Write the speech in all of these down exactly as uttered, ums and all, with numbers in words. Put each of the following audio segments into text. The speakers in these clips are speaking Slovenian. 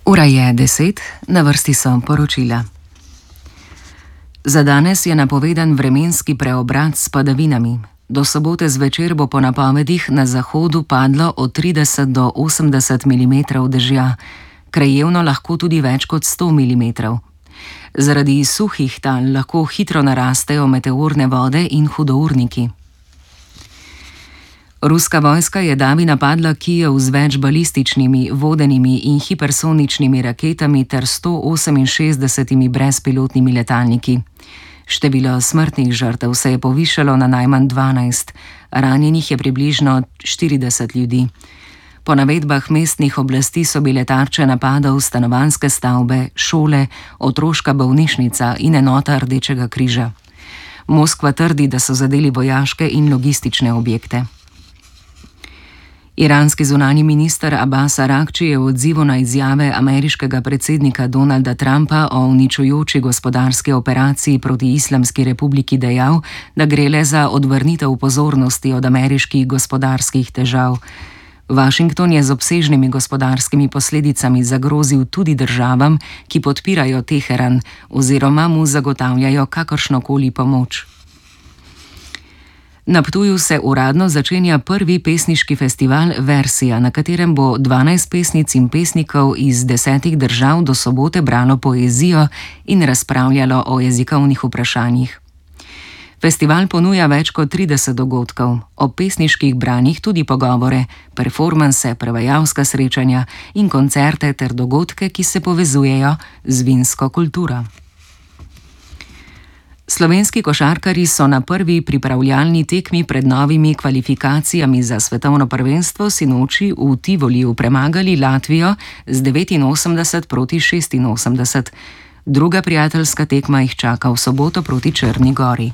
Ura je deset, na vrsti so poročila. Za danes je napovedan vremenski preobrat s padavinami. Do sobote zvečer bo po napovedih na zahodu padlo od trideset do osemdeset milimetrov dežja, krajevno lahko tudi več kot sto milimetrov. Zaradi suhih tal lahko hitro narastejo meteorne vode in hudourniki. Ruska vojska je davi napadla Kijev z več balističnimi, vodenimi in hipersoničnimi raketami ter sto oseminšestdesetimi brezpilotnimi letalniki. Število smrtnih žrtev se je povišalo na najmanj dvanajst, ranjenih je približno štirideset ljudi. Po navedbah mestnih oblasti so bile tarče napadov stanovanjske stavbe, šole, otroška bolnišnica in enota Rdečega križa. Moskva trdi, da so zadeli vojaške in logistične objekte. Iranski zunanji minister Abbas Arakči je v odzivu na izjave ameriškega predsednika Donalda Trumpa o uničujoči gospodarski operaciji proti Islamski republiki dejal, da gre le za odvrnitev pozornosti od ameriških gospodarskih težav. Washington je z obsežnimi gospodarskimi posledicami zagrozil tudi državam, ki podpirajo Teheran oziroma mu zagotavljajo kakršnokoli pomoč. Na Ptuju se uradno začenja prvi pesniški festival Versija, na katerem bo dvanajst pesnic in pesnikov iz desetih držav do sobote bralo poezijo in razpravljalo o jezikovnih vprašanjih. Festival ponuja več kot trideset dogodkov, o pesniških branjih tudi pogovore, performanse, prevajalska srečanja in koncerte ter dogodke, ki se povezujejo z vinsko kulturo. Slovenski košarkarji so na prvi pripravljalni tekmi pred novimi kvalifikacijami za svetovno prvenstvo sinoči v Tivoliju premagali Latvijo z devetinosemdeset proti šestinosemdeset. Druga prijateljska tekma jih čaka v soboto proti Črni gori.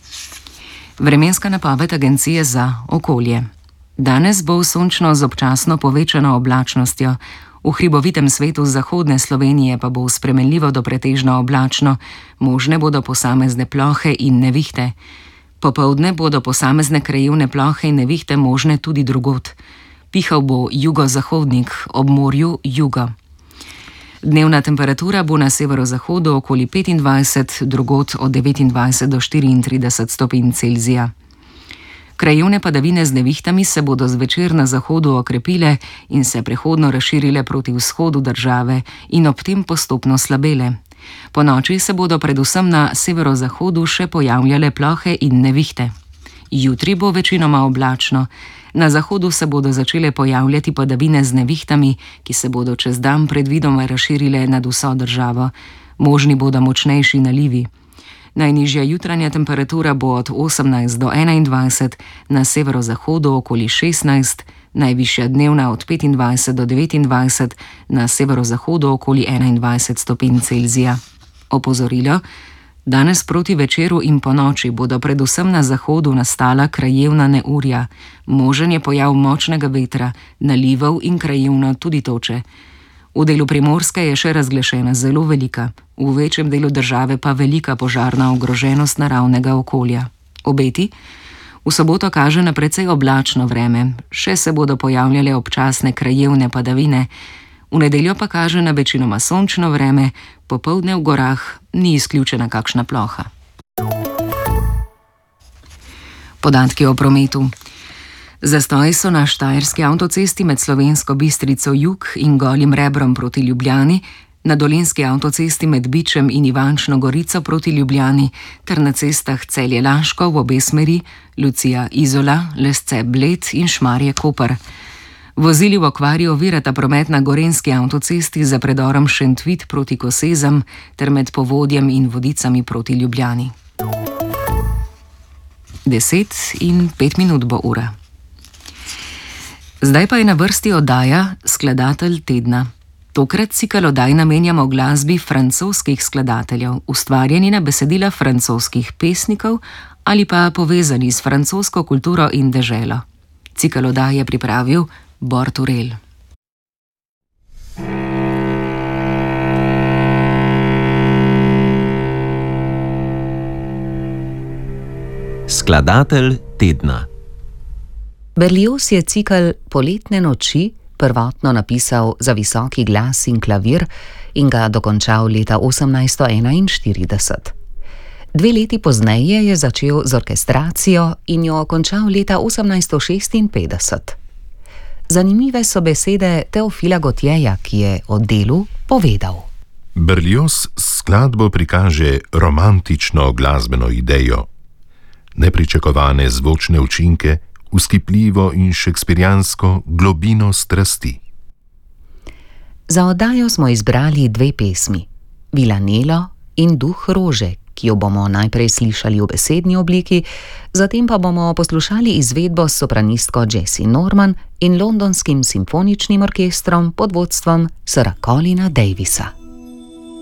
Vremenska napoved Agencije za okolje. Danes bo sončno z občasno povečano oblačnostjo. V hribovitem svetu zahodne Slovenije pa bo spremenljivo do pretežno oblačno, možne bodo posamezne plohe in nevihte. Popoldne bodo posamezne krajevne plohe in nevihte možne tudi drugod. Pihal bo jugozahodnik, ob morju jugo. Dnevna temperatura bo na severozahodu okoli petindvajset, drugod od devetindvajset do štiriintrideset stopinj Celzija. Krajevne padavine z nevihtami se bodo zvečer na zahodu okrepile in se prehodno razširile proti vzhodu države in ob tem postopno slabele. Ponoči se bodo predvsem na severozahodu še pojavljale plohe in nevihte. Jutri bo večinoma oblačno. Na zahodu se bodo začele pojavljati padavine z nevihtami, ki se bodo čez dan predvidoma razširile nad vso državo. Možni bodo močnejši nalivi. Najnižja jutranja temperatura bo od osemnajst do enaindvajset, na severozahodu okoli šestnajst, najvišja dnevna od petindvajset do devetindvajset, na severozahodu okoli enaindvajset stopinj Celzija. Opozorilo: danes proti večeru in ponoči bodo predvsem na zahodu nastala krajevna neurja, možen je pojav močnega vetra, nalivov in krajevno tudi toče. V delu Primorske je še razglašena zelo velika, v večjem delu države pa velika požarna ogroženost naravnega okolja. Obeti? V soboto kaže na precej oblačno vreme, še se bodo pojavljale občasne krajevne padavine, v nedeljo pa kaže na večinoma sončno vreme, popoldne v gorah ni izključena kakšna ploha. Podatki o prometu. Zastoji so na štajerski avtocesti med Slovensko Bistrico jug in Golim Rebrom proti Ljubljani, na dolenjski avtocesti med Bičem in Ivančno Gorico proti Ljubljani ter na cestah Celje-Laško v obe smeri, Lucija-Izola, Lesce-Bled in Šmarje-Koper. Vozili v okvari ovirata promet na gorenjski avtocesti za predorom Šentvid proti Kosezam ter med Povodjem in Vodicami proti Ljubljani. Deset in pet minut bo ura. Zdaj pa je na vrsti oddaja Skladatelj tedna. Tokrat cikel oddaj namenjamo glasbi francoskih skladateljev, ustvarjeni na besedila francoskih pesnikov ali pa povezani s francosko kulturo in deželo. Cikel oddaj je pripravil Bor Turel. Skladatelj tedna. Berlioz je cikel Poletne noči prvotno napisal za visoki glas in klavir in ga dokončal leta osemnajststo enainštirideset. Dve leti pozneje je začel z orkestracijo in jo končal leta osemnajststo šestinpetdeset. Zanimive so besede Teofila Gautieja, ki je o delu povedal. Berlioz skladbo prikaže romantično glasbeno idejo, nepričakovane zvočne učinke, vzkipljivo in šekspirjansko globino strasti. Za oddajo smo izbrali dve pesmi, Vilanelo in Duh rože, ki jo bomo najprej slišali v besedni obliki, zatem pa bomo poslušali izvedbo s sopranistko Jessie Norman in londonskim simfoničnim orkestrom pod vodstvom Sira Colina Davisa.